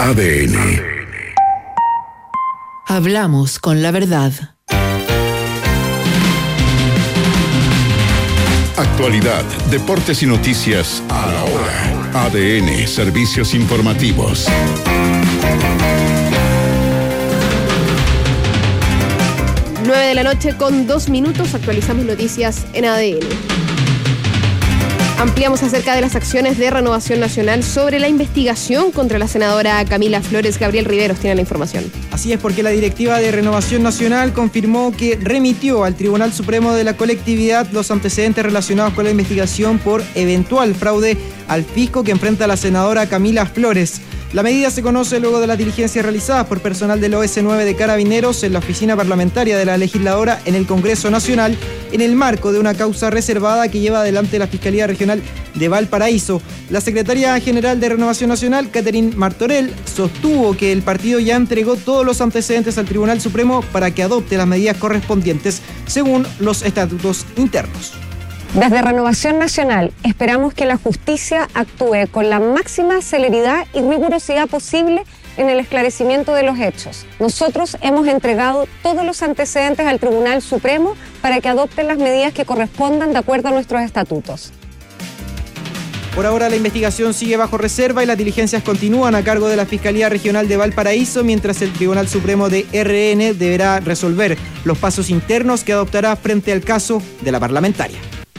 ADN. Hablamos con la verdad. Actualidad, deportes y noticias a la hora. ADN, servicios informativos. 9:02 p.m, actualizamos noticias en ADN. Ampliamos acerca de las acciones de Renovación Nacional sobre la investigación contra la senadora Camila Flores. Gabriel Riveros tiene la información. Así es, porque la directiva de Renovación Nacional confirmó que remitió al Tribunal Supremo de la Colectividad los antecedentes relacionados con la investigación por eventual fraude al fisco que enfrenta a la senadora Camila Flores. La medida se conoce luego de las diligencias realizadas por personal del OS9 de Carabineros en la oficina parlamentaria de la legisladora en el Congreso Nacional, en el marco de una causa reservada que lleva adelante la Fiscalía Regional de Valparaíso. La secretaria general de Renovación Nacional, Catherine Martorell, sostuvo que el partido ya entregó todos los antecedentes al Tribunal Supremo para que adopte las medidas correspondientes según los estatutos internos. Desde Renovación Nacional esperamos que la justicia actúe con la máxima celeridad y rigurosidad posible en el esclarecimiento de los hechos. Nosotros hemos entregado todos los antecedentes al Tribunal Supremo para que adopten las medidas que correspondan de acuerdo a nuestros estatutos. Por ahora la investigación sigue bajo reserva y las diligencias continúan a cargo de la Fiscalía Regional de Valparaíso, mientras el Tribunal Supremo de RN deberá resolver los pasos internos que adoptará frente al caso de la parlamentaria.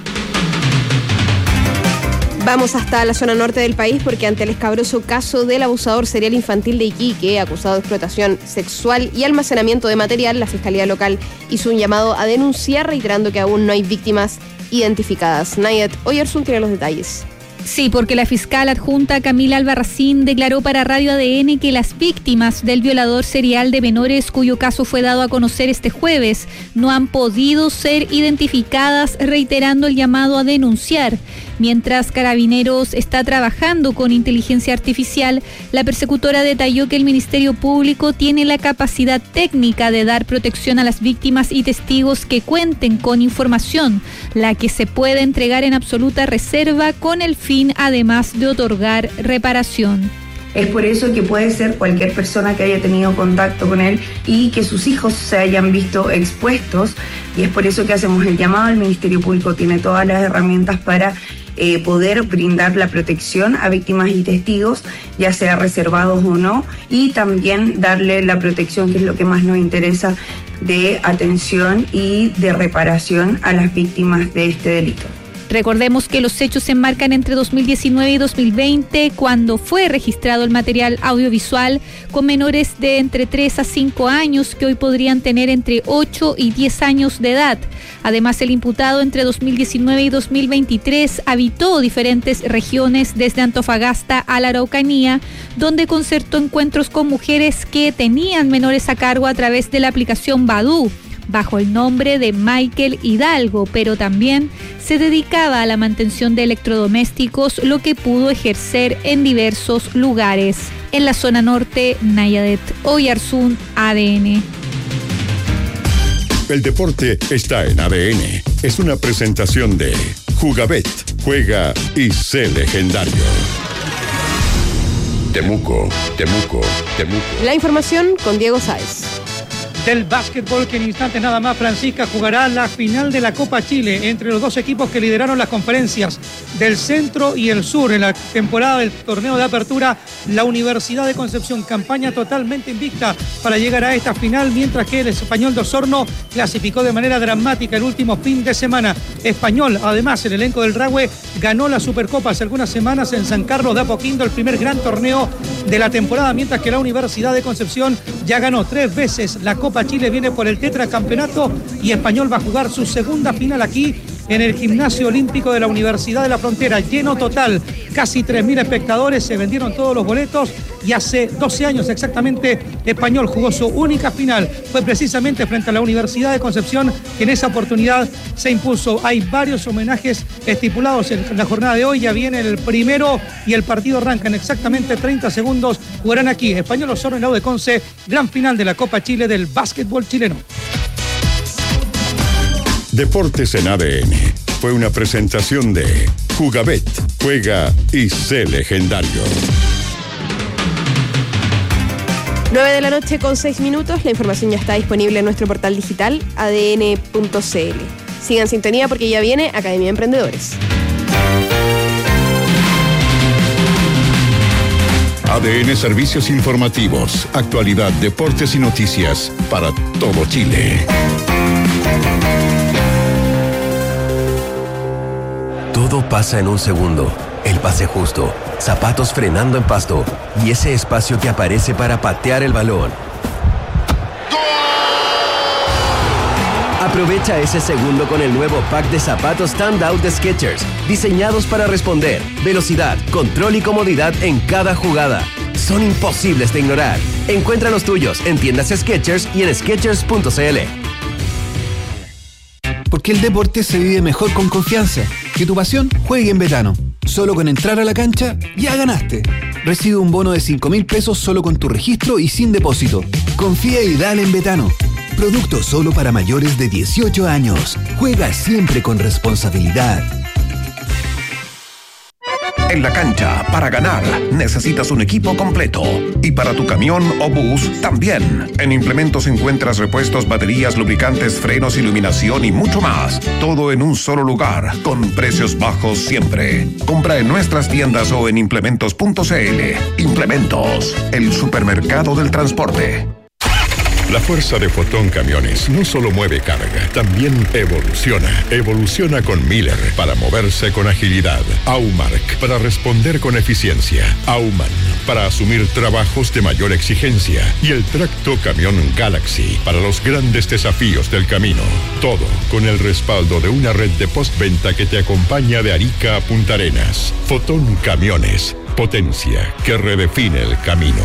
Vamos hasta la zona norte del país porque ante el escabroso caso del abusador serial infantil de Iquique, acusado de explotación sexual y almacenamiento de material, la Fiscalía Local hizo un llamado a denunciar, reiterando que aún no hay víctimas identificadas. Nayet Oyersun tiene los detalles. Sí, porque la fiscal adjunta Camila Albarracín declaró para Radio ADN que las víctimas del violador serial de menores, cuyo caso fue dado a conocer este jueves, no han podido ser identificadas, reiterando el llamado a denunciar. Mientras Carabineros está trabajando con inteligencia artificial, la persecutora detalló que el Ministerio Público tiene la capacidad técnica de dar protección a las víctimas y testigos que cuenten con información, la que se puede entregar en absoluta reserva con el fin, además, de otorgar reparación. Es por eso que puede ser cualquier persona que haya tenido contacto con él y que sus hijos se hayan visto expuestos, y es por eso que hacemos el llamado. El Ministerio Público tiene todas las herramientas para poder brindar la protección a víctimas y testigos, ya sea reservados o no, y también darle la protección, que es lo que más nos interesa, de atención y de reparación a las víctimas de este delito. Recordemos que los hechos se enmarcan entre 2019 y 2020, cuando fue registrado el material audiovisual con menores de entre 3 a 5 años, que hoy podrían tener entre 8 y 10 años de edad. Además, el imputado entre 2019 y 2023 habitó diferentes regiones desde Antofagasta a la Araucanía, donde concertó encuentros con mujeres que tenían menores a cargo a través de la aplicación Badoo, bajo el nombre de Michael Hidalgo, pero también se dedicaba a la mantención de electrodomésticos, lo que pudo ejercer en diversos lugares. En la zona norte, Nayet Oyersun, ADN. El deporte está en ADN. Es una presentación de Jugabet. Juega y sé legendario. Temuco, Temuco, Temuco. La información con Diego Sáez. Del básquetbol, que en instantes nada más, Francisca, jugará la final de la Copa Chile entre los dos equipos que lideraron las conferencias del centro y el sur en la temporada del torneo de apertura. La Universidad de Concepción, campaña totalmente invicta para llegar a esta final, mientras que el Español de Osorno clasificó de manera dramática el último fin de semana. Español, además, el elenco del Rahue ganó la Supercopa hace algunas semanas en San Carlos de Apoquindo, el primer gran torneo de la temporada, mientras que la Universidad de Concepción ya ganó 3 veces la Copa Chile, viene por el tetracampeonato, y Español va a jugar su segunda final aquí en el Gimnasio Olímpico de la Universidad de la Frontera. Lleno total, casi 3.000 espectadores, se vendieron todos los boletos, y hace 12 años exactamente Español jugó su única final. Fue precisamente frente a la Universidad de Concepción, que en esa oportunidad se impuso. Hay varios homenajes estipulados en la jornada de hoy, ya viene el primero y el partido arranca en exactamente 30 segundos. Jugarán aquí Español Osorno y la U de Conce, gran final de la Copa Chile del básquetbol chileno. Deportes en ADN. Fue una presentación de Jugabet. Juega y sé legendario. 9:06 a.m. La información ya está disponible en nuestro portal digital adn.cl. Sigan en sintonía porque ya viene Academia de Emprendedores. ADN Servicios Informativos, actualidad, deportes y noticias para todo Chile. Todo pasa en un segundo. El pase justo, zapatos frenando en pasto y ese espacio que aparece para patear el balón. Aprovecha ese segundo con el nuevo pack de zapatos Standout de Skechers, diseñados para responder, velocidad, control y comodidad en cada jugada. Son imposibles de ignorar. Encuentra los tuyos en tiendas Skechers y en Skechers.cl. Porque el deporte se vive mejor con confianza. Que tu pasión juegue en Betano. Solo con entrar a la cancha, ya ganaste. Recibe un bono de 5.000 pesos solo con tu registro y sin depósito. Confía y dale en Betano. Producto solo para mayores de 18 años. Juega siempre con responsabilidad. En la cancha, para ganar, necesitas un equipo completo. Y para tu camión o bus, también. En Implementos encuentras repuestos, baterías, lubricantes, frenos, iluminación y mucho más. Todo en un solo lugar, con precios bajos siempre. Compra en nuestras tiendas o en implementos.cl. Implementos, el supermercado del transporte. La fuerza de Fotón Camiones no solo mueve carga, también evoluciona. Evoluciona con Miller para moverse con agilidad. Aumark para responder con eficiencia. Auman para asumir trabajos de mayor exigencia. Y el Tracto Camión Galaxy para los grandes desafíos del camino. Todo con el respaldo de una red de postventa que te acompaña de Arica a Punta Arenas. Fotón Camiones, potencia que redefine el camino.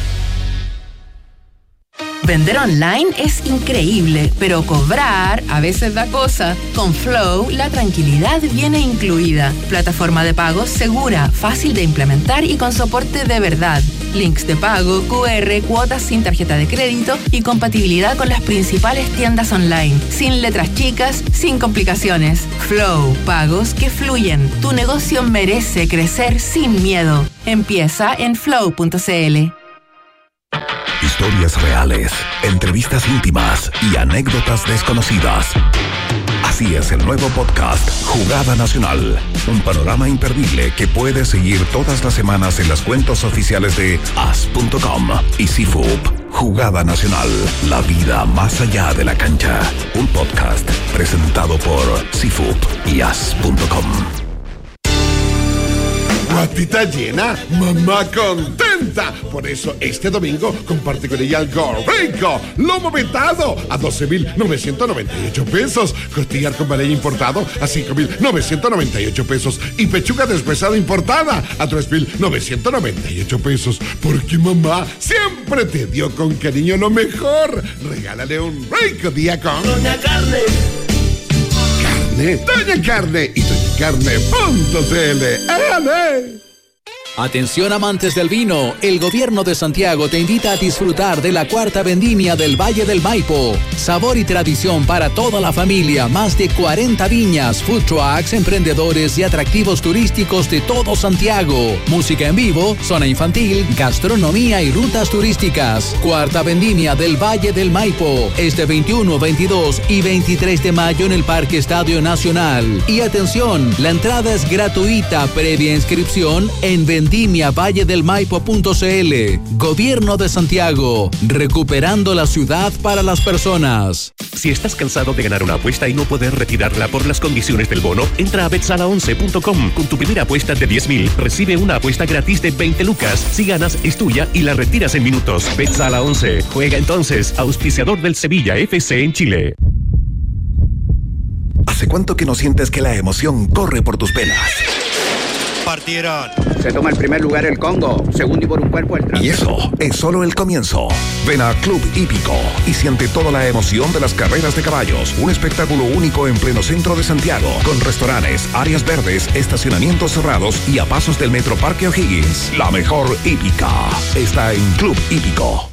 Vender online es increíble, pero cobrar a veces da cosa. Con Flow, la tranquilidad viene incluida. Plataforma de pagos segura, fácil de implementar y con soporte de verdad. Links de pago, QR, cuotas sin tarjeta de crédito y compatibilidad con las principales tiendas online. Sin letras chicas, sin complicaciones. Flow, pagos que fluyen. Tu negocio merece crecer sin miedo. Empieza en flow.cl. Historias reales, entrevistas íntimas y anécdotas desconocidas. Así es el nuevo podcast Jugada Nacional. Un panorama imperdible que puedes seguir todas las semanas en las cuentas oficiales de as.com y CIFUP. Jugada Nacional, la vida más allá de la cancha. Un podcast presentado por CIFUP y as.com. Guatita llena, mamá contenta. Por eso este domingo comparte con ella el Gorrico, lomo vetado a 12.998 pesos, costillar con varella importado a 5.998 pesos y pechuga deshuesada importada a 3.998 pesos. Porque mamá siempre te dio con cariño lo mejor. Regálale un rico día con Doña Carne. Doña Carne y doñacarne.cl. ¡Ale! Atención amantes del vino, el Gobierno de Santiago te invita a disfrutar de la cuarta vendimia del Valle del Maipo. Sabor y tradición para toda la familia, más de 40 viñas, food trucks, emprendedores y atractivos turísticos de todo Santiago. Música en vivo, zona infantil, gastronomía y rutas turísticas. Cuarta vendimia del Valle del Maipo, este 21, 22 y 23 de mayo en el Parque Estadio Nacional. Y atención, la entrada es gratuita, previa inscripción en vendimiavalledelmaipo.cl. Gobierno de Santiago, recuperando la ciudad para las personas. Si estás cansado de ganar una apuesta y no poder retirarla por las condiciones del bono, entra a betsala11.com. Con tu primera apuesta de 10.000, recibe una apuesta gratis de 20 lucas. Si ganas, es tuya y la retiras en minutos. Betsala 11. Juega entonces, auspiciador del Sevilla FC en Chile. ¿Hace cuánto que no sientes que la emoción corre por tus venas? Partieron. Se toma el primer lugar el Congo, segundo y por un cuerpo el Trans. Y eso es solo el comienzo. Ven a Club Hípico y siente toda la emoción de las carreras de caballos. Un espectáculo único en pleno centro de Santiago, con restaurantes, áreas verdes, estacionamientos cerrados y a pasos del Metro Parque O'Higgins. La mejor hípica está en Club Hípico.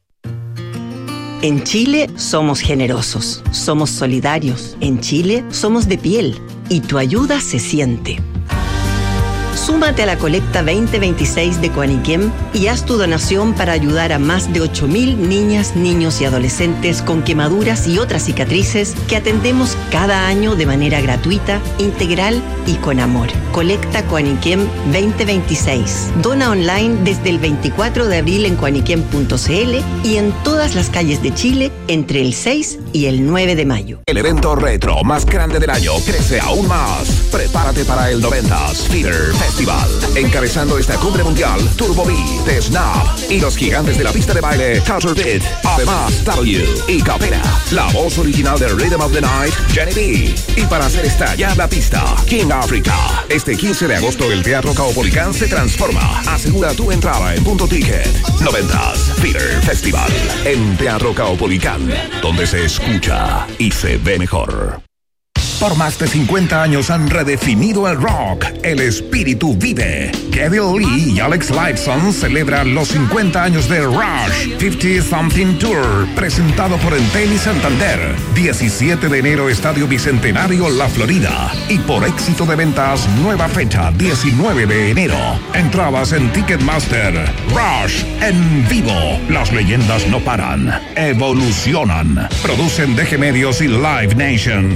En Chile somos generosos, somos solidarios. En Chile somos de piel y tu ayuda se siente. Súmate a la colecta 2026 de Coaniquem y haz tu donación para ayudar a más de 8.000 niñas, niños y adolescentes con quemaduras y otras cicatrices que atendemos cada año de manera gratuita, integral y con amor. Colecta Coaniquem 2026. Dona online desde el 24 de abril en coaniquem.cl y en todas las calles de Chile entre el 6 y el 9 de mayo. El evento retro más grande del año crece aún más. Prepárate para el 90s Theater Festival. Encabezando esta cumbre mundial, Turbo B, The Snap y los gigantes de la pista de baile, Culture Beat, además W y Capera. La voz original de Rhythm of the Night, Jenny B. Y para hacer estallar la pista, King Africa. Este 15 de agosto el Teatro Caupolicán se transforma. Asegura tu entrada en Punto Ticket. 90s Theater Festival en Teatro Caupolicán, donde se escucha y se ve mejor. Por más de 50 años han redefinido el rock. El espíritu vive. Kevin Lee y Alex Lifeson celebran los 50 años de Rush 50 Something Tour, presentado por Entel y Santander. 17 de enero, Estadio Bicentenario, La Florida. Y por éxito de ventas, nueva fecha, 19 de enero. Entradas en Ticketmaster. Rush en vivo. Las leyendas no paran. Evolucionan. Producen DG Medios y Live Nation.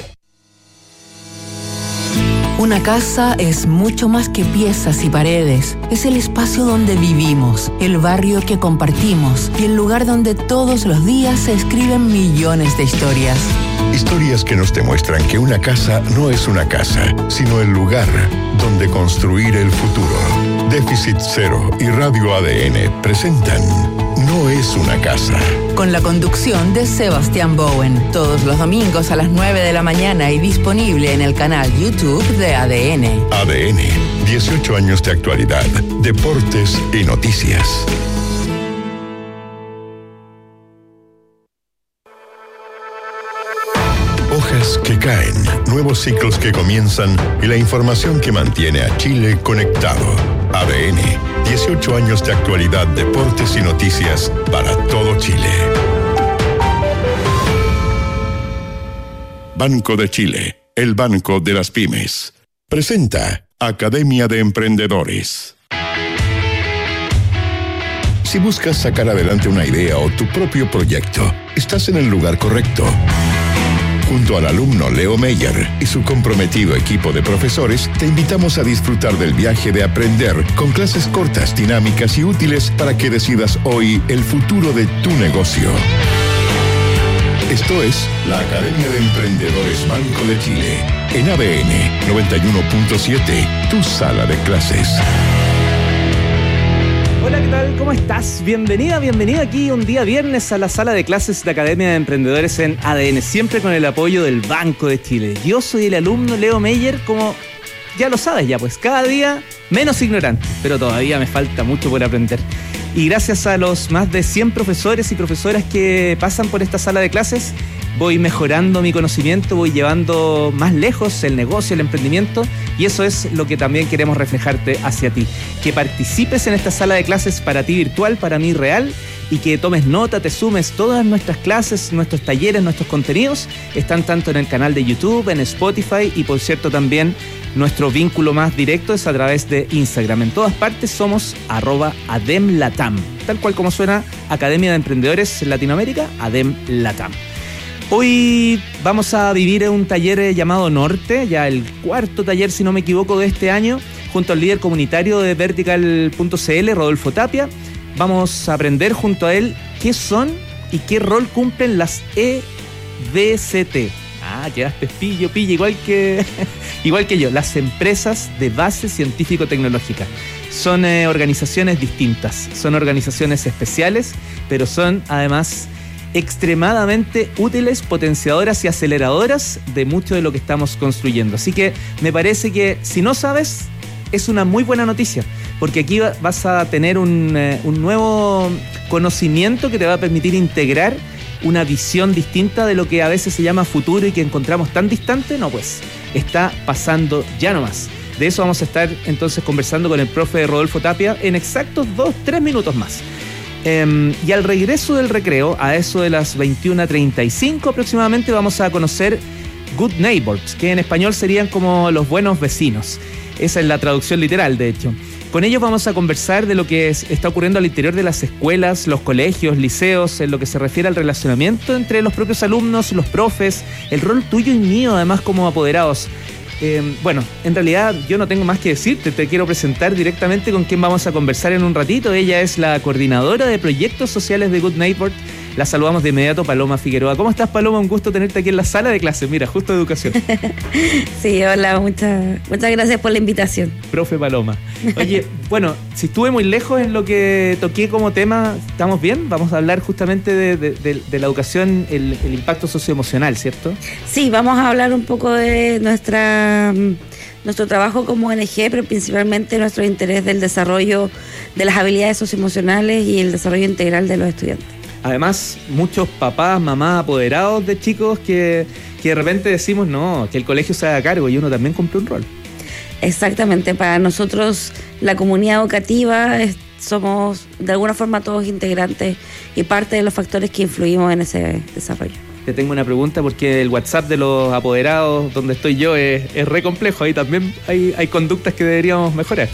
Una casa es mucho más que piezas y paredes. Es el espacio donde vivimos, el barrio que compartimos y el lugar donde todos los días se escriben millones de historias. Historias que nos demuestran que una casa no es una casa, sino el lugar donde construir el futuro. Déficit Cero y Radio ADN presentan No es una casa. Con la conducción de Sebastián Bowen, todos los domingos a las 9 de la mañana y disponible en el canal YouTube de ADN. ADN, 18 años de actualidad, deportes y noticias. Hojas que caen, nuevos ciclos que comienzan y la información que mantiene a Chile conectado. ADN, 18 años de actualidad, deportes y noticias para todo Chile. Banco de Chile, el banco de las pymes. Presenta Academia de Emprendedores. Si buscas sacar adelante una idea o tu propio proyecto, estás en el lugar correcto. Junto al alumno Leo Meyer y su comprometido equipo de profesores, te invitamos a disfrutar del viaje de aprender con clases cortas, dinámicas y útiles para que decidas hoy el futuro de tu negocio. Esto es la Academia de Emprendedores Banco de Chile, en ADN 91.7, tu sala de clases. Hola, ¿qué tal? ¿Cómo estás? Bienvenida aquí un día viernes a la sala de clases de Academia de Emprendedores en ADN, siempre con el apoyo del Banco de Chile. Yo soy el alumno Leo Meyer, como ya lo sabes ya, pues cada día menos ignorante, pero todavía me falta mucho por aprender. Y gracias a los más de 100 profesores y profesoras que pasan por esta sala de clases, voy mejorando mi conocimiento, voy llevando más lejos el negocio, el emprendimiento, y eso es lo que también queremos reflejarte hacia ti. Que participes en esta sala de clases para ti virtual, para mí real, y que tomes nota, te sumes. Todas nuestras clases, nuestros talleres, nuestros contenidos están tanto en el canal de YouTube, en Spotify, y por cierto también nuestro vínculo más directo es a través de Instagram. En todas partes somos @ADEMLatam, tal cual como suena, Academia de Emprendedores Latinoamérica, ADEMLatam. Hoy vamos a vivir un taller llamado Norte, ya el cuarto taller, si no me equivoco, de este año, junto al líder comunitario de Vertical.cl, Rodolfo Tapia. Vamos a aprender junto a él qué son y qué rol cumplen las EBCT. Ah, quedaste pillo, igual que yo, las empresas de base científico-tecnológica. Son organizaciones distintas, son organizaciones especiales, pero son además extremadamente útiles, potenciadoras y aceleradoras de mucho de lo que estamos construyendo. Así que me parece que si no sabes, es una muy buena noticia, porque aquí vas a tener un nuevo conocimiento que te va a permitir integrar una visión distinta de lo que a veces se llama futuro y que encontramos tan distante. No, pues está pasando ya nomás. De eso vamos a estar entonces conversando con el profe Rodolfo Tapia en exactos 2-3 minutos más. Y al regreso del recreo, a eso de las 21:35 aproximadamente, vamos a conocer Good Neighbors, que en español serían como los buenos vecinos. Esa es la traducción literal, de hecho. Con ellos vamos a conversar de lo que está ocurriendo al interior de las escuelas, los colegios, liceos, en lo que se refiere al relacionamiento entre los propios alumnos, los profes, el rol tuyo y mío, además, como apoderados. Bueno, en realidad yo no tengo más que decirte, te quiero presentar directamente con quien vamos a conversar en un ratito. Ella es la coordinadora de proyectos sociales de Good Neighbor. La saludamos de inmediato, Paloma Figueroa. ¿Cómo estás, Paloma? Un gusto tenerte aquí en la sala de clases. Mira, justo de educación. Sí, hola, muchas gracias por la invitación. Profe Paloma. Oye, bueno, si estuve muy lejos en lo que toqué como tema, ¿estamos bien? Vamos a hablar justamente de la educación, el impacto socioemocional, ¿cierto? Sí, vamos a hablar un poco de nuestro trabajo como ONG, pero principalmente nuestro interés del desarrollo de las habilidades socioemocionales y el desarrollo integral de los estudiantes. Además, muchos papás, mamás, apoderados de chicos que de repente decimos, no, que el colegio se haga cargo y uno también cumple un rol. Exactamente, para nosotros la comunidad educativa somos de alguna forma todos integrantes y parte de los factores que influimos en ese desarrollo. Te tengo una pregunta porque el WhatsApp de los apoderados, donde estoy yo, es re complejo. Ahí también hay conductas que deberíamos mejorar.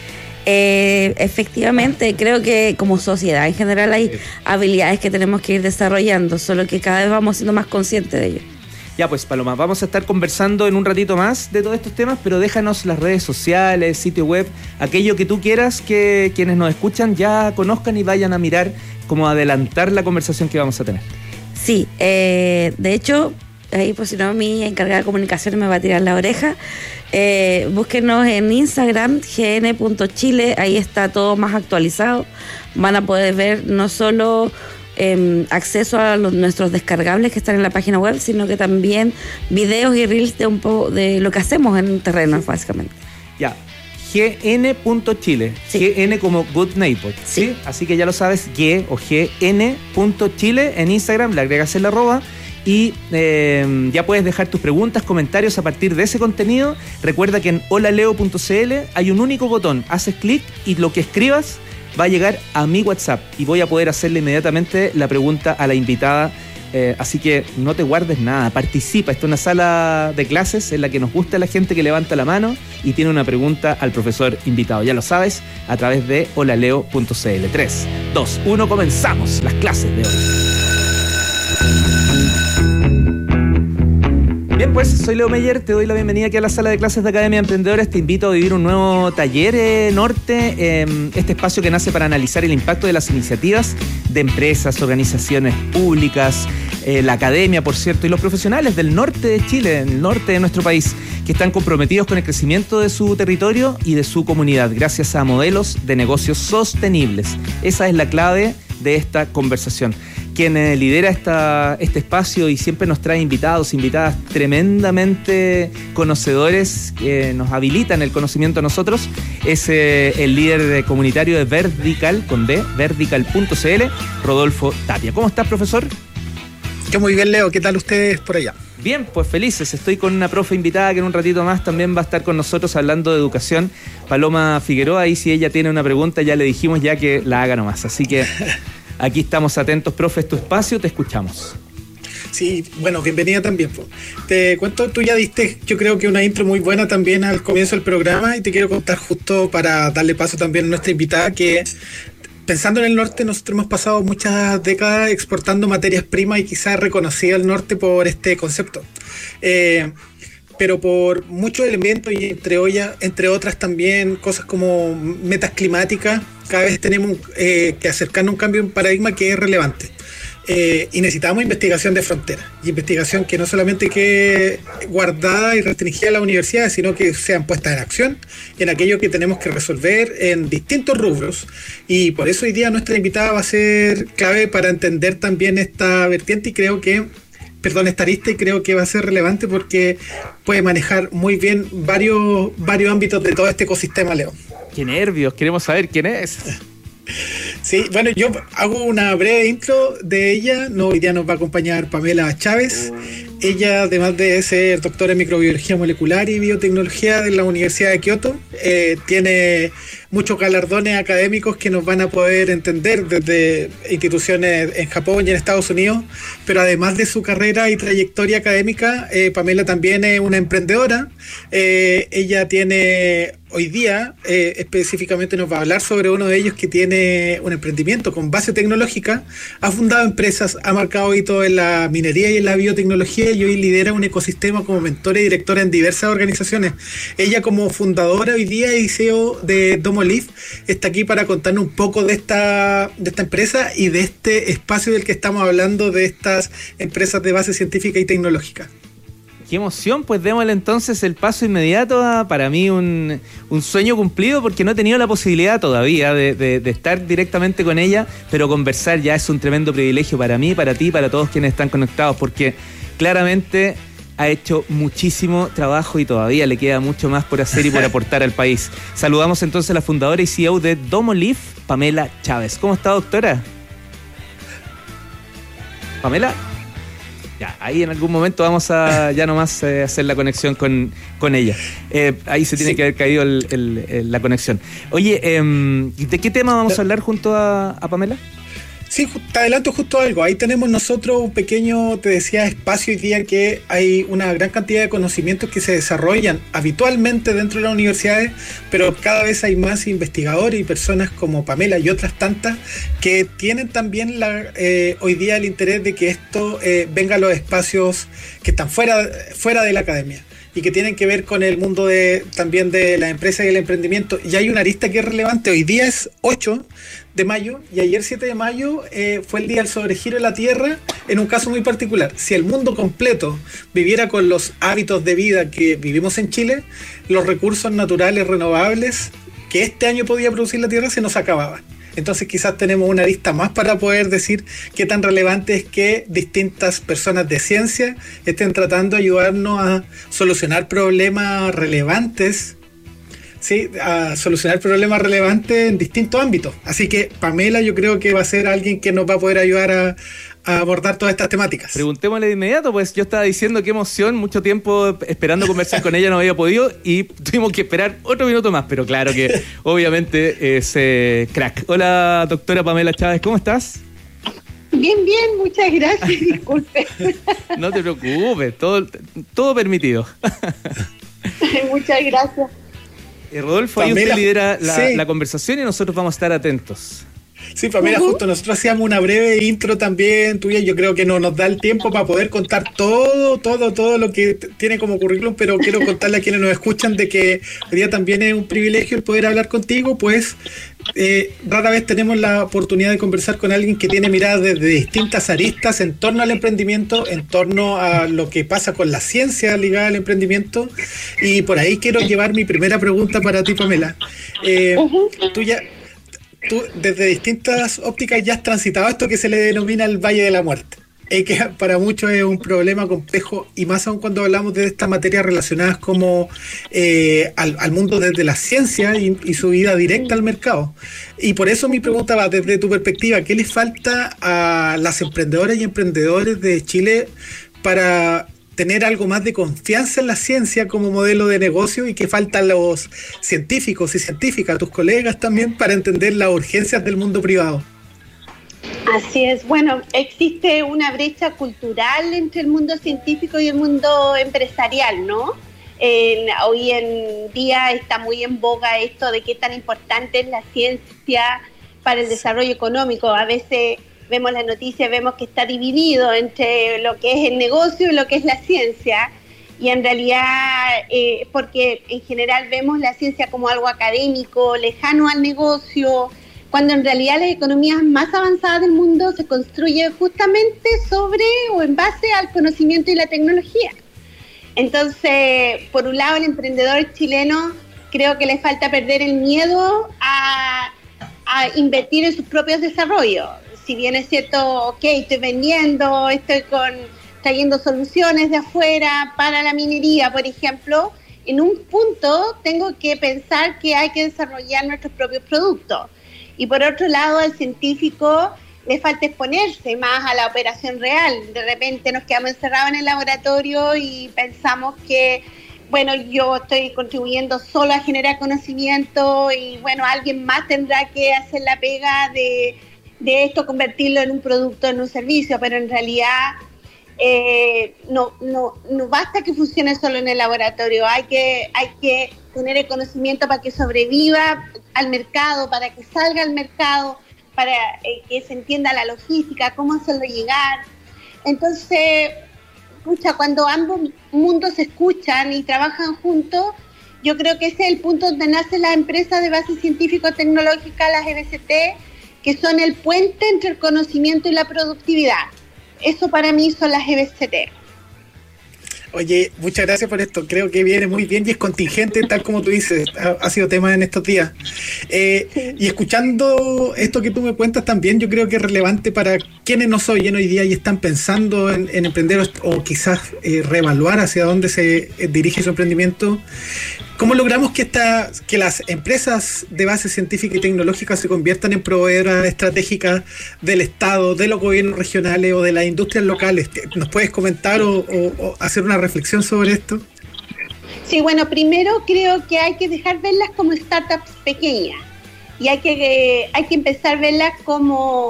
Efectivamente, creo que como sociedad en general hay habilidades que tenemos que ir desarrollando, solo que cada vez vamos siendo más conscientes de ello. Ya pues, Paloma, vamos a estar conversando en un ratito más de todos estos temas, pero déjanos las redes sociales, sitio web, aquello que tú quieras que quienes nos escuchan ya conozcan y vayan a mirar, como adelantar la conversación que vamos a tener. Sí, de hecho, ahí pues si no mi encargada de comunicación me va a tirar la oreja. Búsquenos en Instagram, gn.chile, ahí está todo más actualizado. Van a poder ver no solo acceso a nuestros descargables que están en la página web, sino que también videos y reels de un poco de lo que hacemos en terreno, básicamente. Ya, gn.chile, sí. GN como Good Neighbor, ¿sí? Así que ya lo sabes, gn.chile en Instagram, le agregas el @ y ya puedes dejar tus preguntas, comentarios a partir de ese contenido. Recuerda que en holaleo.cl hay un único botón, haces clic y lo que escribas va a llegar a mi WhatsApp y voy a poder hacerle inmediatamente la pregunta a la invitada. Así que no te guardes nada, participa. Esta es una sala de clases en la que nos gusta la gente que levanta la mano y tiene una pregunta al profesor invitado. Ya lo sabes, a través de holaleo.cl. 3, 2, 1, comenzamos las clases de hoy. Bien, pues soy Leo Meyer, te doy la bienvenida aquí a la sala de clases de Academia de Emprendedores. Te invito a vivir un nuevo taller Norte, este espacio que nace para analizar el impacto de las iniciativas de empresas, organizaciones públicas, la academia, por cierto, y los profesionales del norte de Chile, el norte de nuestro país, que están comprometidos con el crecimiento de su territorio y de su comunidad, gracias a modelos de negocios sostenibles. Esa es la clave de esta conversación. Quien lidera este espacio y siempre nos trae invitados, invitadas tremendamente conocedores que nos habilitan el conocimiento a nosotros, es el líder comunitario de Verdical, con D, verdical.cl, Rodolfo Tapia. ¿Cómo estás, profesor? Yo muy bien, Leo. ¿Qué tal ustedes por allá? Bien, pues felices. Estoy con una profe invitada que en un ratito más también va a estar con nosotros hablando de educación, Paloma Figueroa, y si ella tiene una pregunta ya le dijimos ya que la haga nomás. Así que aquí estamos atentos, profe, es tu espacio, te escuchamos. Sí, bueno, bienvenida también. Te cuento, tú ya diste, yo creo que una intro muy buena también al comienzo del programa y te quiero contar justo para darle paso también a nuestra invitada que, pensando en el norte, nosotros hemos pasado muchas décadas exportando materias primas y quizás reconocido el norte por este concepto. Pero por muchos elementos y entre otras también cosas como metas climáticas, cada vez tenemos que acercarnos a un cambio de paradigma que es relevante. Y necesitamos investigación de frontera, y investigación que no solamente quede guardada y restringida a las universidades, sino que sean puestas en acción en aquello que tenemos que resolver en distintos rubros. Y por eso hoy día nuestra invitada va a ser clave para entender también esta vertiente y esta arista, y creo que va a ser relevante porque puede manejar muy bien varios ámbitos de todo este ecosistema, Leo. ¡Qué nervios! Queremos saber quién es. Sí, bueno, yo hago una breve intro de ella. Hoy día nos va a acompañar Pamela Chávez. Ella, además de ser doctora en microbiología molecular y biotecnología de la Universidad de Kioto, tiene muchos galardones académicos que nos van a poder entender desde instituciones en Japón y en Estados Unidos, pero además de su carrera y trayectoria académica, Pamela también es una emprendedora. Ella tiene hoy día, específicamente nos va a hablar sobre uno de ellos que tiene un emprendimiento con base tecnológica, ha fundado empresas, ha marcado hito en la minería y en la biotecnología y hoy lidera un ecosistema como mentora y directora en diversas organizaciones. Ella como fundadora hoy día y CEO de DomoLeaf está aquí para contarnos un poco de esta empresa y de este espacio del que estamos hablando, de estas empresas de base científica y tecnológica. Qué emoción, pues démosle entonces el paso inmediato a, para mí, un sueño cumplido, porque no he tenido la posibilidad todavía de estar directamente con ella, pero conversar ya es un tremendo privilegio para mí, para ti, para todos quienes están conectados, porque claramente ha hecho muchísimo trabajo y todavía le queda mucho más por hacer y por aportar al país. Saludamos entonces a la fundadora y CEO de DomoLeaf, Pamela Chávez. ¿Cómo está, doctora? ¿Pamela? Ya, ahí en algún momento vamos a ya nomás hacer la conexión con ella. Ahí se tiene que haber caído la conexión. Oye, ¿de qué tema vamos a hablar junto a Pamela? Sí, te adelanto justo algo. Ahí tenemos nosotros un pequeño, te decía, espacio hoy día que hay una gran cantidad de conocimientos que se desarrollan habitualmente dentro de las universidades, pero cada vez hay más investigadores y personas como Pamela y otras tantas que tienen también hoy día el interés de que esto venga a los espacios que están fuera de la academia y que tienen que ver con el mundo también de las empresas y el emprendimiento. Y hay una arista que es relevante. Hoy día es 8 de mayo y ayer 7 de mayo fue el día del sobregiro de la Tierra, en un caso muy particular. Si el mundo completo viviera con los hábitos de vida que vivimos en Chile, los recursos naturales renovables que este año podía producir la Tierra se nos acababan. Entonces quizás tenemos una arista más para poder decir qué tan relevante es que distintas personas de ciencia estén tratando de ayudarnos a solucionar problemas relevantes, ¿sí? A solucionar problemas relevantes en distintos ámbitos. Así que Pamela yo creo que va a ser alguien que nos va a poder ayudar a abordar todas estas temáticas. Preguntémosle de inmediato, pues yo estaba diciendo qué emoción, mucho tiempo esperando conversar con ella, no había podido y tuvimos que esperar otro minuto más, pero claro que obviamente es crack. Hola, doctora Pamela Chávez, ¿cómo estás? Bien, muchas gracias, disculpe. No te preocupes, todo permitido. Muchas gracias. Rodolfo, ahí usted lidera la conversación y nosotros vamos a estar atentos. Sí, Pamela, justo nosotros hacíamos una breve intro también tuya. Yo creo que no nos da el tiempo para poder contar todo lo que tiene como currículum, pero quiero contarle a quienes nos escuchan de que hoy día también es un privilegio el poder hablar contigo, pues rara vez tenemos la oportunidad de conversar con alguien que tiene miradas desde distintas aristas en torno al emprendimiento, en torno a lo que pasa con la ciencia ligada al emprendimiento, y por ahí quiero llevar mi primera pregunta para ti, Pamela. Tú desde distintas ópticas ya has transitado esto que se le denomina el Valle de la Muerte, que para muchos es un problema complejo y más aún cuando hablamos de estas materias relacionadas como al mundo desde la ciencia y su vida directa al mercado. Y por eso mi pregunta va desde tu perspectiva, ¿qué les falta a las emprendedoras y emprendedores de Chile para tener algo más de confianza en la ciencia como modelo de negocio y que faltan los científicos y científicas, tus colegas también, para entender las urgencias del mundo privado? Así es, bueno, existe una brecha cultural entre el mundo científico y el mundo empresarial, ¿no? Hoy en día está muy en boga esto de qué tan importante es la ciencia para el desarrollo económico. A veces vemos las noticias, vemos que está dividido entre lo que es el negocio y lo que es la ciencia, y en realidad, porque en general vemos la ciencia como algo académico, lejano al negocio, cuando en realidad las economías más avanzadas del mundo se construyen justamente sobre o en base al conocimiento y la tecnología. Entonces, por un lado, el emprendedor chileno creo que le falta perder el miedo a invertir en sus propios desarrollos. Si bien es cierto, ok, estoy vendiendo, estoy trayendo soluciones de afuera para la minería, por ejemplo, en un punto tengo que pensar que hay que desarrollar nuestros propios productos. Y por otro lado, el científico le falta exponerse más a la operación real. De repente nos quedamos encerrados en el laboratorio y pensamos que, bueno, yo estoy contribuyendo solo a generar conocimiento y, bueno, alguien más tendrá que hacer la pega de esto, convertirlo en un producto, en un servicio, pero en realidad no basta que funcione solo en el laboratorio, hay que tener el conocimiento para que sobreviva al mercado, para que salga al mercado, para que se entienda la logística, cómo hacerlo llegar. Entonces, cuando ambos mundos se escuchan y trabajan juntos, yo creo que ese es el punto donde nacen las empresas de base científico-tecnológica, las EBCT, que son el puente entre el conocimiento y la productividad. Eso para mí son las EBCT. Oye, muchas gracias por esto. Creo que viene muy bien y es contingente, tal como tú dices. Ha sido tema en estos días. Y escuchando esto que tú me cuentas también, yo creo que es relevante para quienes nos oyen hoy día y están pensando en emprender o quizás reevaluar hacia dónde se dirige su emprendimiento. ¿Cómo logramos que las empresas de base científica y tecnológica se conviertan en proveedoras estratégicas del Estado, de los gobiernos regionales o de las industrias locales? ¿Nos puedes comentar o hacer una reflexión sobre esto? Sí, bueno, primero creo que hay que dejar verlas como startups pequeñas y hay que empezar a verlas como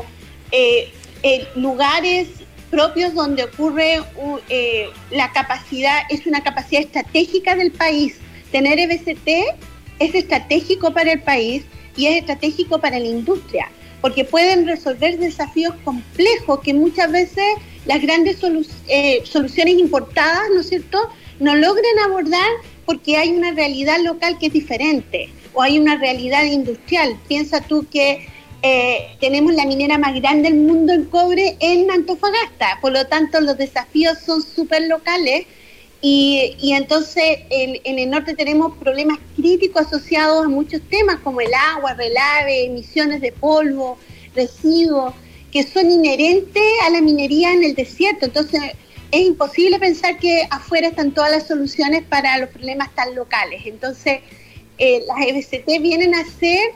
lugares propios donde ocurre la capacidad, es una capacidad estratégica del país. Tener EBCT es estratégico para el país y es estratégico para la industria, porque pueden resolver desafíos complejos que muchas veces las grandes soluciones importadas, ¿no es cierto?, no logran abordar porque hay una realidad local que es diferente o hay una realidad industrial. Piensa tú que tenemos la minera más grande del mundo en cobre en Antofagasta, por lo tanto los desafíos son súper locales. Y entonces en el norte tenemos problemas críticos asociados a muchos temas como el agua, relave, emisiones de polvo, residuos, que son inherentes a la minería en el desierto. Entonces es imposible pensar que afuera están todas las soluciones para los problemas tan locales. Entonces las EBCT vienen a ser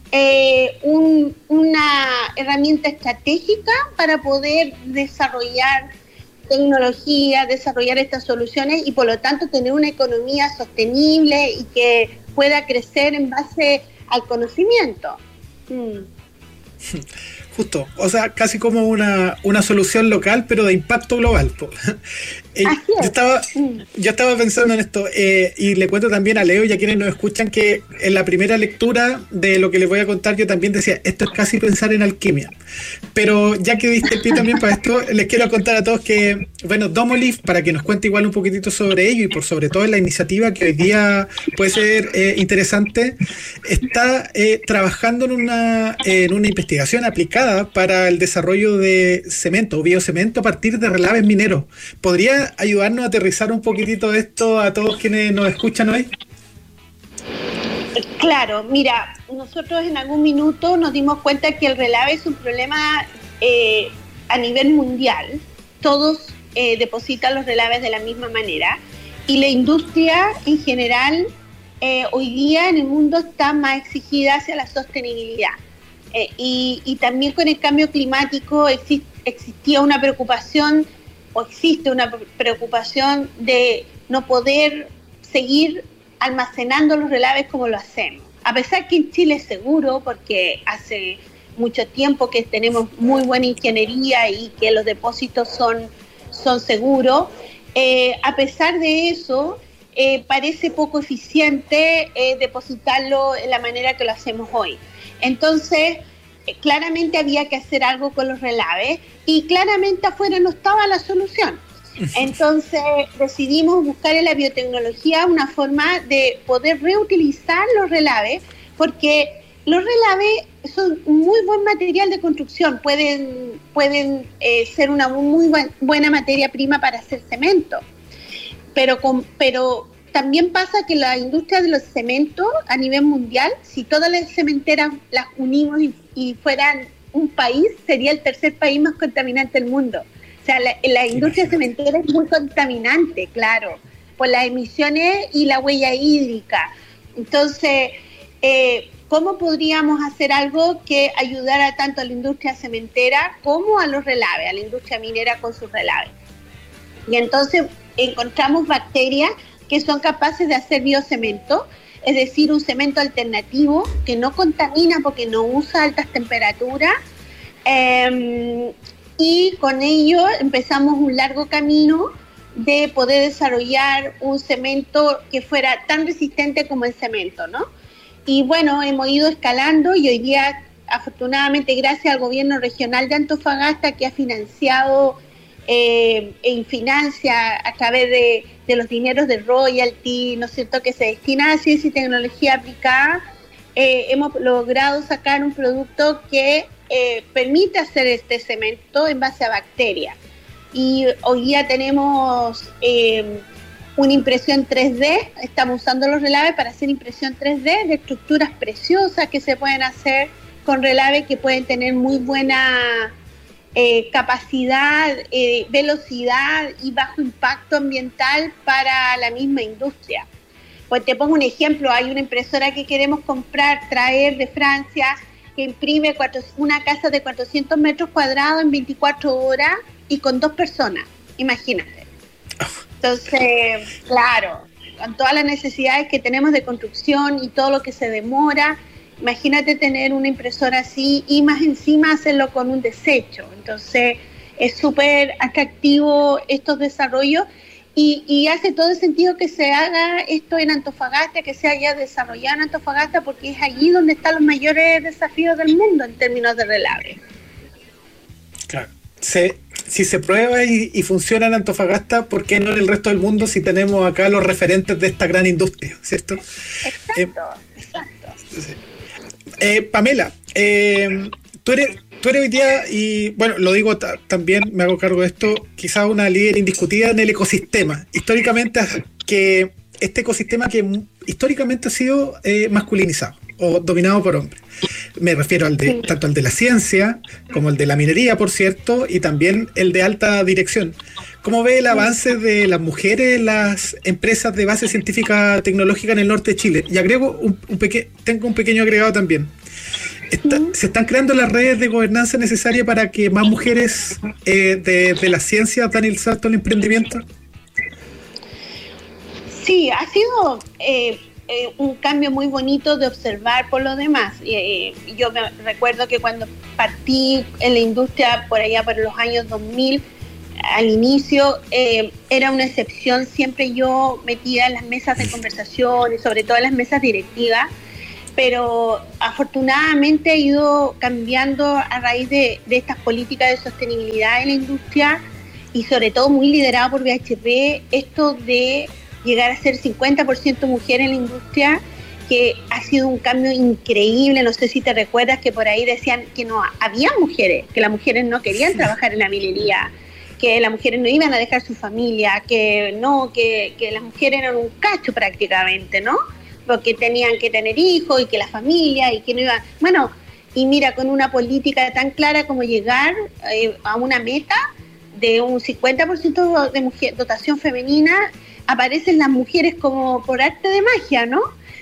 una herramienta estratégica para poder desarrollar tecnología, desarrollar estas soluciones y por lo tanto tener una economía sostenible y que pueda crecer en base al conocimiento. Justo, o sea, casi como una solución local, pero de impacto global. Yo estaba pensando en esto y le cuento también a Leo y a quienes nos escuchan que en la primera lectura de lo que les voy a contar yo también decía, esto es casi pensar en alquimia. Pero ya que diste el pie también para esto, les quiero contar a todos que, bueno, Domolive, para que nos cuente igual un poquitito sobre ello y por sobre todo la iniciativa que hoy día puede ser interesante, está trabajando en una investigación aplicada para el desarrollo de cemento o biocemento a partir de relaves mineros. ¿Podría ayudarnos a aterrizar un poquitito esto a todos quienes nos escuchan hoy? Claro, mira, nosotros en algún minuto nos dimos cuenta que el relave es un problema a nivel mundial. Todos depositan los relaves de la misma manera y la industria en general hoy día en el mundo está más exigida hacia la sostenibilidad. Y también con el cambio climático existía una preocupación o existe una preocupación de no poder seguir almacenando los relaves como lo hacemos. A pesar que en Chile es seguro, porque hace mucho tiempo que tenemos muy buena ingeniería y que los depósitos son seguros, a pesar de eso, parece poco eficiente depositarlo en la manera que lo hacemos hoy. Entonces, claramente había que hacer algo con los relaves y claramente afuera no estaba la solución. Entonces decidimos buscar en la biotecnología una forma de poder reutilizar los relaves, porque los relaves son un muy buen material de construcción, pueden ser una muy buena materia prima para hacer cemento, pero también pasa que la industria de los cementos a nivel mundial, si todas las cementeras las unimos y fueran un país, sería el tercer país más contaminante del mundo. O sea, la industria cementera es muy contaminante, claro, por las emisiones y la huella hídrica. Entonces, cómo podríamos hacer algo que ayudara tanto a la industria cementera como a los relaves, a la industria minera con sus relaves. Y entonces encontramos bacterias que son capaces de hacer biocemento, es decir, un cemento alternativo que no contamina porque no usa altas temperaturas, y con ello empezamos un largo camino de poder desarrollar un cemento que fuera tan resistente como el cemento, ¿no? Y bueno, hemos ido escalando y hoy día, afortunadamente, gracias al gobierno regional de Antofagasta, que ha financiado e financia a través de los dineros de royalty, ¿no es cierto?, que se destina a ciencia y tecnología aplicada, hemos logrado sacar un producto que permite hacer este cemento en base a bacterias. Y hoy día tenemos una impresión 3D, estamos usando los relaves para hacer impresión 3D de estructuras preciosas que se pueden hacer con relaves que pueden tener muy buena capacidad, velocidad y bajo impacto ambiental para la misma industria. Pues te pongo un ejemplo, hay una impresora que queremos traer de Francia, que imprime una casa de 400 metros cuadrados en 24 horas y con 2 personas, imagínate. Entonces, claro, con todas las necesidades que tenemos de construcción y todo lo que se demora, imagínate tener una impresora así y más encima hacerlo con un desecho. Entonces, es súper atractivo estos desarrollos y hace todo el sentido que se haga esto en Antofagasta, que se haya desarrollado en Antofagasta, porque es allí donde están los mayores desafíos del mundo en términos de relave. Claro. Si se prueba y funciona en Antofagasta, ¿por qué no en el resto del mundo si tenemos acá los referentes de esta gran industria, ¿cierto? Exacto. Pamela, tú eres hoy día, y bueno, lo digo también, me hago cargo de esto, quizás una líder indiscutida en el ecosistema. Históricamente, que este ecosistema que históricamente ha sido masculinizado o dominado por hombres. Me refiero tanto al de la ciencia como el de la minería, por cierto, y también el de alta dirección. ¿Cómo ve el avance de las mujeres en las empresas de base científica tecnológica en el norte de Chile? Y agrego tengo un pequeño agregado también. ¿Se están creando las redes de gobernanza necesarias para que más mujeres de la ciencia dan el salto al emprendimiento? Sí, ha sido un cambio muy bonito de observar por lo demás. Yo me recuerdo que cuando partí en la industria por allá por los años 2000, al inicio era una excepción, siempre yo metida en las mesas de conversación y sobre todo en las mesas directivas, pero afortunadamente ha ido cambiando a raíz de estas políticas de sostenibilidad en la industria y sobre todo muy liderado por BHP, esto de llegar a ser 50% mujer en la industria, que ha sido un cambio increíble. No sé si te recuerdas que por ahí decían que no había mujeres, que las mujeres no querían trabajar en la minería, que las mujeres no iban a dejar su familia, que las mujeres eran un cacho prácticamente, ¿no? Porque tenían que tener hijos y que la familia y que no iban... Bueno, y mira, con una política tan clara como llegar a una meta de un 50% de dotación femenina, aparecen las mujeres como por arte de magia, ¿no?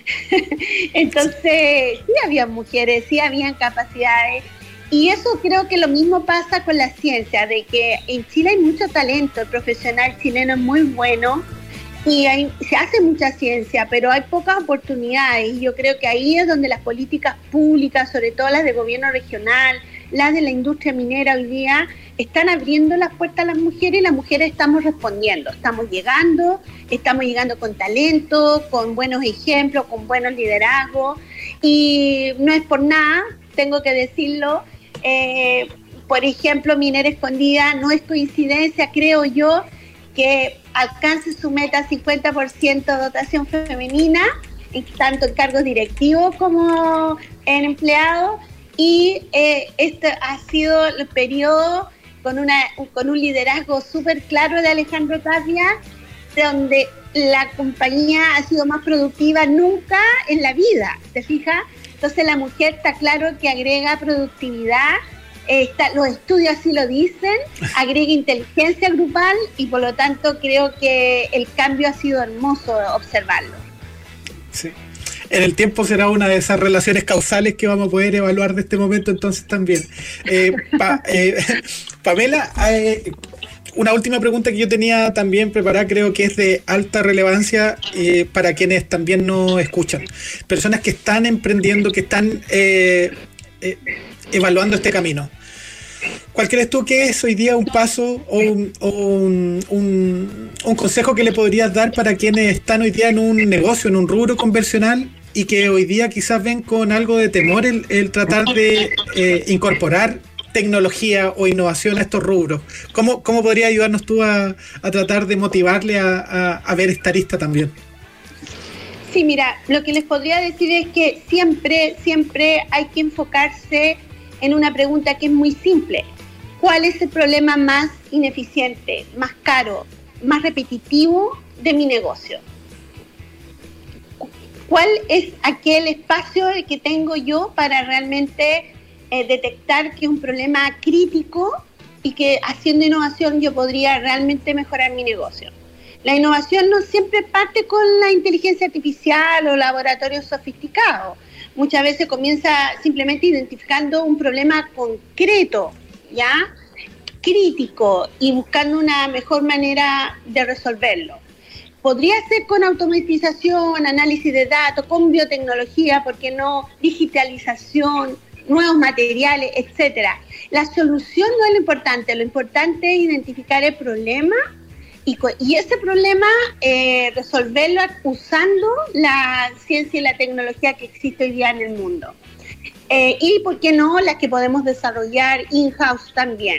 Entonces, sí habían mujeres, sí habían capacidades. Y eso creo que lo mismo pasa con la ciencia, de que en Chile hay mucho talento, el profesional chileno es muy bueno y se hace mucha ciencia, pero hay pocas oportunidades. Y yo creo que ahí es donde las políticas públicas, sobre todo las de gobierno regional, las de la industria minera hoy día, están abriendo las puertas a las mujeres y las mujeres estamos respondiendo, estamos llegando con talento, con buenos ejemplos, con buenos liderazgos, y no es por nada, tengo que decirlo, por ejemplo, Minera Escondida, no es coincidencia, creo yo, que alcance su meta 50% de dotación femenina, tanto en cargos directivos como en empleados, y este ha sido el periodo con un liderazgo súper claro de Alejandro Tapia, donde la compañía ha sido más productiva nunca en la vida, ¿te fijas? Entonces la mujer está claro que agrega productividad, los estudios así lo dicen, agrega inteligencia grupal y por lo tanto creo que el cambio ha sido hermoso observarlo. Sí. en el tiempo será una de esas relaciones causales que vamos a poder evaluar de este momento entonces también. Pamela, una última pregunta que yo tenía también preparada, creo que es de alta relevancia para quienes también nos escuchan. Personas que están emprendiendo, que están evaluando este camino. ¿Cuál crees tú que es hoy día un paso o un consejo que le podrías dar para quienes están hoy día en un negocio, en un rubro convencional y que hoy día quizás ven con algo de temor el tratar de incorporar tecnología o innovación a estos rubros? ¿Cómo podría ayudarnos tú a tratar de motivarle a ver esta arista también? Sí, mira, lo que les podría decir es que siempre hay que enfocarse en una pregunta que es muy simple. ¿Cuál es el problema más ineficiente, más caro, más repetitivo de mi negocio? ¿Cuál es aquel espacio que tengo yo para realmente detectar que es un problema crítico y que haciendo innovación yo podría realmente mejorar mi negocio? La innovación no siempre parte con la inteligencia artificial o laboratorios sofisticados. Muchas veces comienza simplemente identificando un problema concreto, ¿ya? Crítico, y buscando una mejor manera de resolverlo. Podría ser con automatización, análisis de datos, con biotecnología, ¿por qué no? Digitalización, nuevos materiales, etcétera. La solución no es lo importante es identificar el problema y ese problema resolverlo usando la ciencia y la tecnología que existe hoy día en el mundo. Y, ¿por qué no?, las que podemos desarrollar in-house también.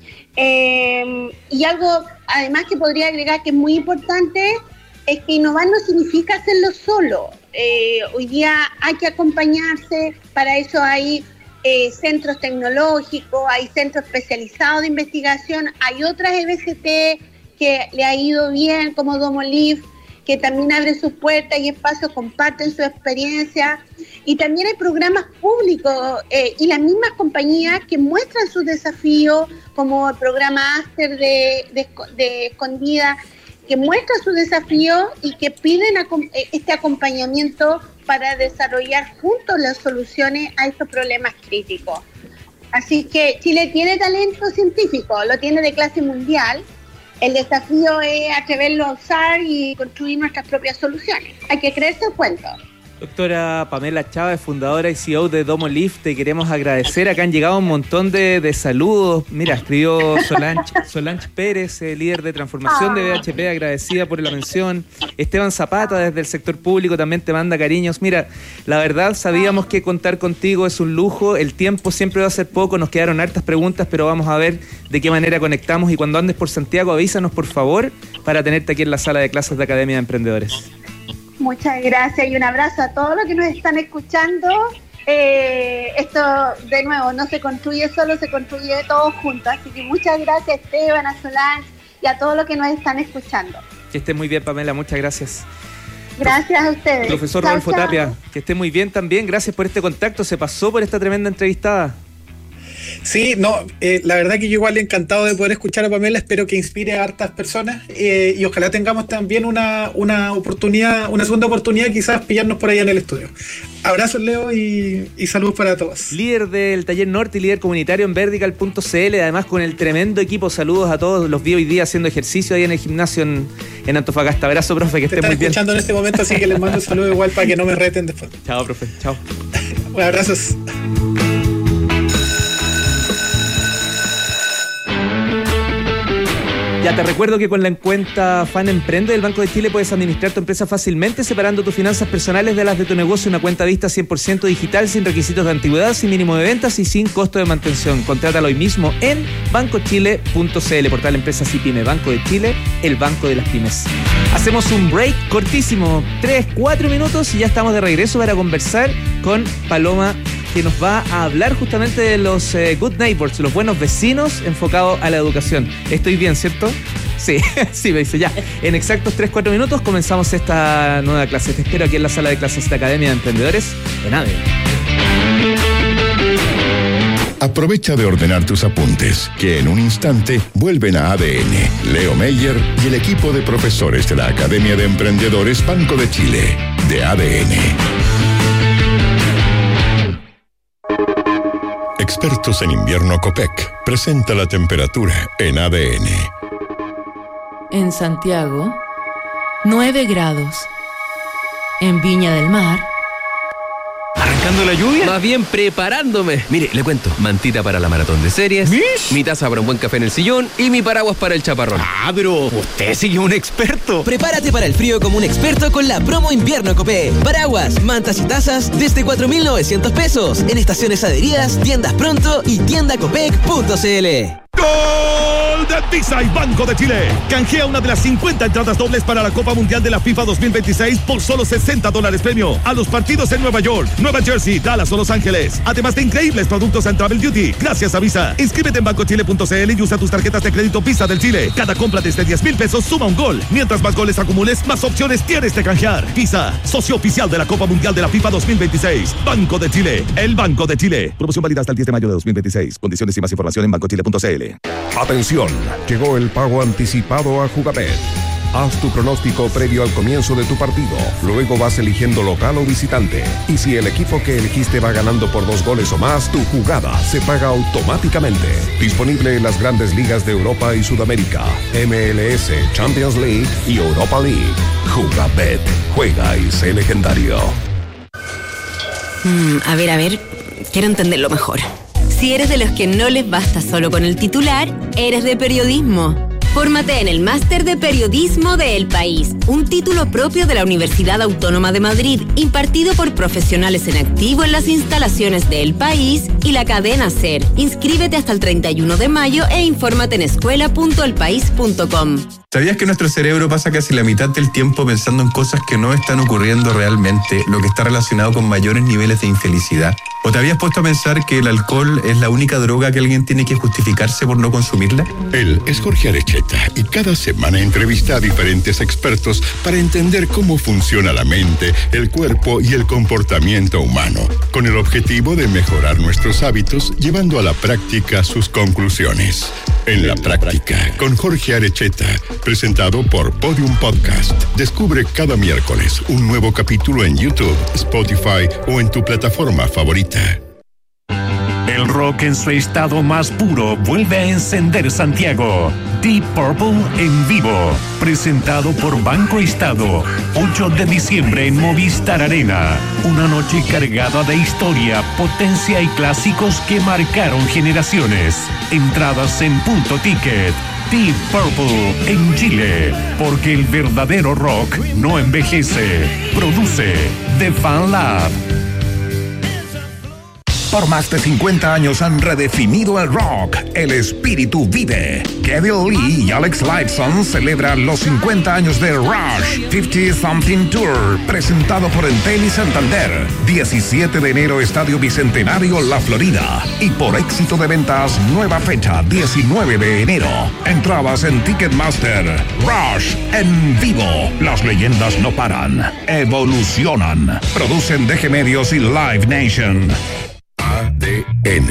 Y algo, además, que podría agregar que es muy importante, es que innovar no significa hacerlo solo. Hoy día hay que acompañarse, para eso hay centros tecnológicos, hay centros especializados de investigación, hay otras EBCT que le ha ido bien, como Domolive, que también abre sus puertas y espacios, comparten su experiencia. Y también hay programas públicos y las mismas compañías que muestran sus desafíos, como el programa Aster de Escondida, que muestra sus desafíos y que piden este acompañamiento para desarrollar juntos las soluciones a estos problemas críticos. Así que Chile tiene talento científico, lo tiene de clase mundial. El desafío es atreverlo a usar y construir nuestras propias soluciones. Hay que creerse el cuento. Doctora Pamela Chávez, fundadora y CEO de Domolive, te queremos agradecer. Acá han llegado un montón de saludos. Mira, escribió Solange Pérez, líder de transformación de BHP, agradecida por la mención. Esteban Zapata, desde el sector público, también te manda cariños. Mira, la verdad, sabíamos que contar contigo es un lujo. El tiempo siempre va a ser poco, nos quedaron hartas preguntas, pero vamos a ver de qué manera conectamos. Y cuando andes por Santiago, avísanos, por favor, para tenerte aquí en la sala de clases de Academia de Emprendedores. Muchas gracias y un abrazo a todos los que nos están escuchando. Esto, de nuevo, no se construye solo, se construye todos juntos. Así que muchas gracias, Esteban, a Solange y a todos los que nos están escuchando. Que estés muy bien, Pamela, muchas gracias. Gracias a ustedes. Profesor Rodolfo Tapia, que esté muy bien también. Gracias por este contacto. Se pasó por esta tremenda entrevistada. Sí, la verdad que yo igual encantado de poder escuchar a Pamela, espero que inspire a hartas personas y ojalá tengamos también una oportunidad, una segunda oportunidad, quizás pillarnos por allá en el estudio. Abrazos, Leo, y saludos para todos. Líder del Taller Norte y líder comunitario en Vertical.cl, además con el tremendo equipo. Saludos a todos, los vi hoy día haciendo ejercicio ahí en el gimnasio en Antofagasta. Abrazo, profe, que esté muy bien. Están escuchando en este momento, así que les mando un saludo igual para que no me reten después. Chao, profe, chao. Bueno, abrazos. Ya te recuerdo que con la cuenta Fan Emprende del Banco de Chile puedes administrar tu empresa fácilmente, separando tus finanzas personales de las de tu negocio. Una cuenta vista 100% digital, sin requisitos de antigüedad, sin mínimo de ventas y sin costo de mantención. Contrátalo hoy mismo en bancochile.cl, portal Empresas y Pyme. Banco de Chile, el banco de las pymes. Hacemos un break cortísimo, 3-4 minutos, y ya estamos de regreso para conversar con Paloma, que nos va a hablar justamente de los Good Neighbors, los buenos vecinos enfocados a la educación. Estoy bien, ¿cierto? Sí, sí, me dice ya. En exactos 3-4 minutos comenzamos esta nueva clase. Te espero aquí en la sala de clases de Academia de Emprendedores en ADE. Aprovecha de ordenar tus apuntes, que en un instante vuelven a ADN. Leo Meyer y el equipo de profesores de la Academia de Emprendedores Banco de Chile, de ADN. Expertos en invierno Copec presenta la temperatura en ADN. En Santiago, 9 grados. En Viña del Mar, ¿arrancando la lluvia? Más bien preparándome. Mire, le cuento. Mantita para la maratón de series. Mi taza para un buen café en el sillón. Y mi paraguas para el chaparrón. Ah, pero usted sí que es un experto. Prepárate para el frío como un experto con la promo invierno Copec. Paraguas, mantas y tazas desde 4.900 pesos. En estaciones adheridas, tiendas pronto y tiendacopec.cl. ¡Gol de Visa y Banco de Chile! Canjea una de las 50 entradas dobles para la Copa Mundial de la FIFA 2026 por solo $60 premio a los partidos en Nueva York, Nueva Jersey, Dallas o Los Ángeles. Además de increíbles productos en Travel Duty. Gracias a Visa. Inscríbete en bancochile.cl y usa tus tarjetas de crédito Visa del Chile. Cada compra desde 10,000 pesos suma un gol. Mientras más goles acumules, más opciones tienes de canjear. Visa, socio oficial de la Copa Mundial de la FIFA 2026. Banco de Chile, el Banco de Chile. Promoción válida hasta el 10 de mayo de 2026. Condiciones y más información en bancochile.cl. Atención, llegó el pago anticipado a Jugabet. Haz tu pronóstico previo al comienzo de tu partido. Luego vas eligiendo local o visitante. Y si el equipo que elegiste va ganando por 2 goles o más, tu jugada se paga automáticamente. Disponible en las grandes ligas de Europa y Sudamérica, MLS, Champions League y Europa League. Jugabet. Juega y sé legendario. A ver, quiero entenderlo mejor. Si eres de los que no les basta solo con el titular, eres de periodismo. Fórmate en el Máster de Periodismo de El País, un título propio de la Universidad Autónoma de Madrid, impartido por profesionales en activo en las instalaciones de El País y la cadena SER. Inscríbete hasta el 31 de mayo e infórmate en escuela.elpaís.com. ¿Sabías que nuestro cerebro pasa casi la mitad del tiempo pensando en cosas que no están ocurriendo realmente, lo que está relacionado con mayores niveles de infelicidad? ¿O te habías puesto a pensar que el alcohol es la única droga que alguien tiene que justificarse por no consumirla? Él es Jorge Arecheta y cada semana entrevista a diferentes expertos para entender cómo funciona la mente, el cuerpo y el comportamiento humano, con el objetivo de mejorar nuestros hábitos, llevando a la práctica sus conclusiones. En la práctica, con Jorge Arecheta, presentado por Podium Podcast. Descubre cada miércoles un nuevo capítulo en YouTube, Spotify o en tu plataforma favorita. El rock en su estado más puro vuelve a encender Santiago. Deep Purple en vivo, presentado por Banco Estado, 8 de diciembre en Movistar Arena. Una noche cargada de historia, potencia y clásicos que marcaron generaciones. Entradas en Punto Ticket. Deep Purple en Chile, porque el verdadero rock no envejece. Produce The Fan Lab. Por más de 50 años han redefinido el rock. El espíritu vive. Kevin Lee y Alex Lifeson celebran los 50 años de Rush 50 Something Tour, presentado por Entel y Santander. 17 de enero, Estadio Bicentenario, La Florida. Y por éxito de ventas, nueva fecha, 19 de enero. Entradas en Ticketmaster. Rush en vivo. Las leyendas no paran, evolucionan. Producen DG Medios y Live Nation. ADN.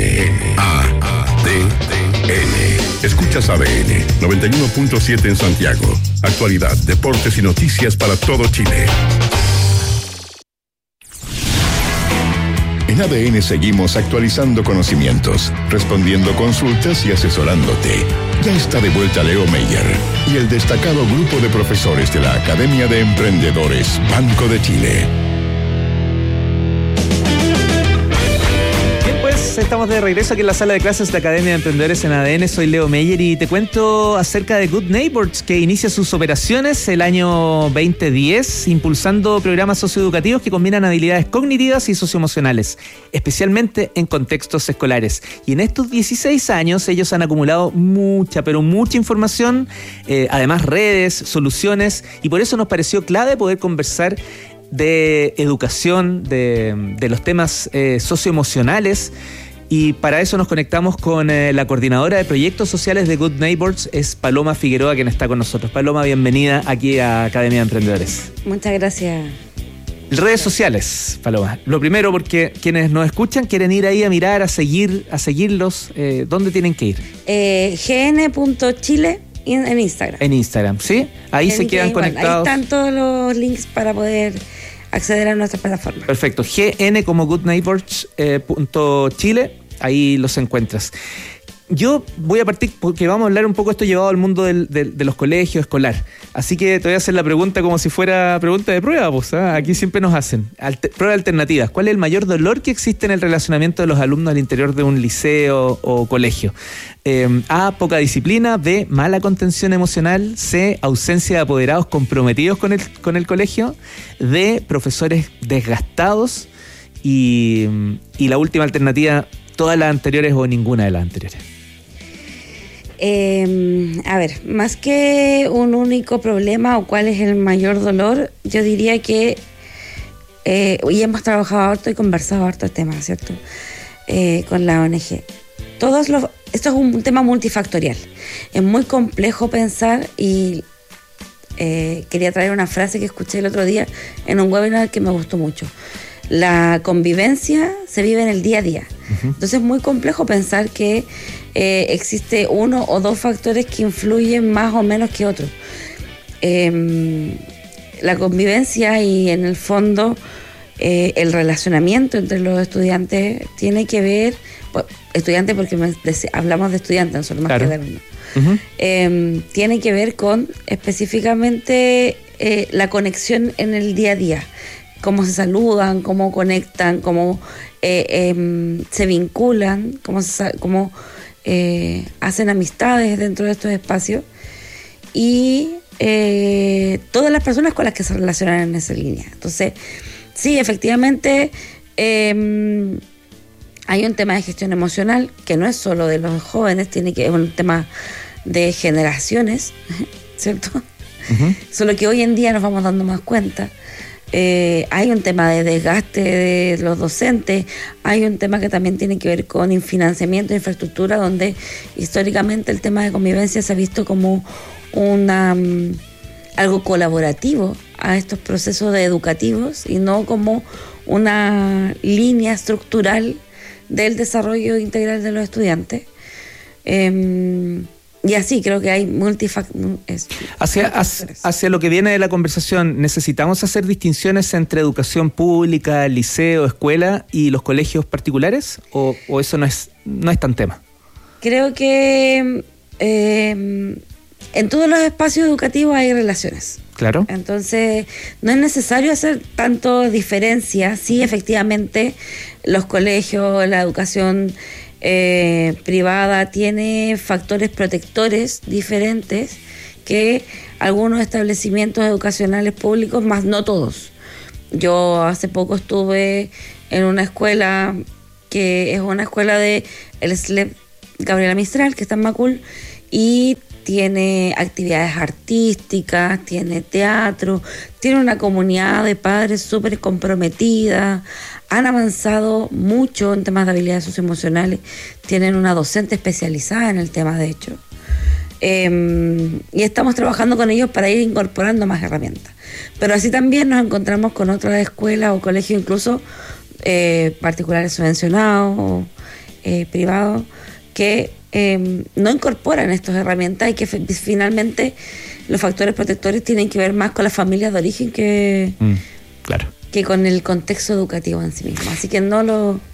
Escuchas ADN 91.7 en Santiago. Actualidad, deportes y noticias para todo Chile. En ADN seguimos actualizando conocimientos, respondiendo consultas y asesorándote. Ya está de vuelta Leo Meyer y el destacado grupo de profesores de la Academia de Emprendedores Banco de Chile. Estamos de regreso aquí en la sala de clases de Academia de Emprendedores en ADN. Soy Leo Meyer y te cuento acerca de Good Neighbors, que inicia sus operaciones el año 2010, impulsando programas socioeducativos que combinan habilidades cognitivas y socioemocionales, especialmente en contextos escolares. Y en estos 16 años ellos han acumulado mucha información, además redes, soluciones, y por eso nos pareció clave poder conversar de educación, de los temas socioemocionales. Y para eso nos conectamos con la coordinadora de proyectos sociales de Good Neighbors, es Paloma Figueroa, quien está con nosotros. Paloma, bienvenida aquí a Academia de Emprendedores. Muchas gracias. Redes sociales, Paloma. Lo primero, porque quienes nos escuchan quieren ir ahí a mirar, a seguirlos. ¿Dónde tienen que ir? gn.chile en Instagram. En Instagram, ¿sí? Ahí se quedan conectados. Ahí están todos los links para poder acceder a nuestra plataforma. Perfecto. GN como Good Neighbors .chile, ahí los encuentras. Yo voy a partir porque vamos a hablar un poco esto llevado al mundo de los colegios escolar. Así que te voy a hacer la pregunta como si fuera pregunta de prueba, pues, ¿eh? Aquí siempre nos hacen. Prueba alternativas. ¿Cuál es el mayor dolor que existe en el relacionamiento de los alumnos al interior de un liceo o colegio? A, poca disciplina. B, mala contención emocional. C, ausencia de apoderados comprometidos con el colegio. D, profesores desgastados. Y la última alternativa, todas las anteriores o ninguna de las anteriores. A ver, más que un único problema o cuál es el mayor dolor, yo diría que hoy hemos trabajado harto y conversado harto el tema, ¿cierto? Con la ONG. Esto es un tema multifactorial. Es muy complejo pensar y quería traer una frase que escuché el otro día en un webinar que me gustó mucho. La convivencia se vive en el día a día. Entonces es muy complejo pensar que existe uno o dos factores que influyen más o menos que otros. La convivencia y en el fondo el relacionamiento entre los estudiantes tiene que ver, estudiantes porque hablamos de estudiantes, no solo más que de alumnos. Tiene que ver con específicamente la conexión en el día a día. Cómo se saludan, cómo conectan, cómo se vinculan, cómo hacen amistades dentro de estos espacios y todas las personas con las que se relacionan en esa línea. Entonces, sí, efectivamente hay un tema de gestión emocional que no es solo de los jóvenes, es un tema de generaciones, ¿cierto? Solo que hoy en día nos vamos dando más cuenta. Hay un tema de desgaste de los docentes, hay un tema que también tiene que ver con financiamiento de infraestructura, donde históricamente el tema de convivencia se ha visto como algo colaborativo a estos procesos educativos y no como una línea estructural del desarrollo integral de los estudiantes. Y así creo que hay hacia lo que viene de la conversación, ¿necesitamos hacer distinciones entre educación pública, liceo, escuela y los colegios particulares? ¿O eso no es tan tema? Creo que en todos los espacios educativos hay relaciones. Claro. Entonces, no es necesario hacer tanto diferencia. Sí, efectivamente, los colegios, la educación privada tiene factores protectores diferentes que algunos establecimientos educacionales públicos, más no todos. Yo hace poco estuve en una escuela que es una escuela de el SLEP Gabriela Mistral, que está en Macul, y tiene actividades artísticas, tiene teatro, tiene una comunidad de padres súper comprometida, han avanzado mucho en temas de habilidades socioemocionales, tienen una docente especializada en el tema, de hecho, y estamos trabajando con ellos para ir incorporando más herramientas. Pero así también nos encontramos con otras escuelas o colegios, incluso particulares subvencionados o privados, que no incorporan estas herramientas y que finalmente los factores protectores tienen que ver más con las familias de origen que con el contexto educativo en sí mismo. Así que no lo